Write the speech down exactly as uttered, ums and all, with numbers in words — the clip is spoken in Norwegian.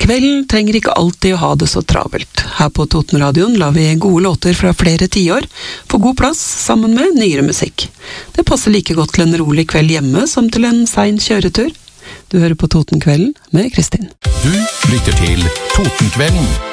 Kvelden trenger ikke alltid å ha det så travelt. Her på Totenradioen lar vi gode låter fra flere tiår få god plass sammen med nyere musikk. Det passer like godt til en rolig kveld hjemme som til en sein kjøretur. Du hører på Totenkvelden med Kristin. Du lytter til Totenkvelden.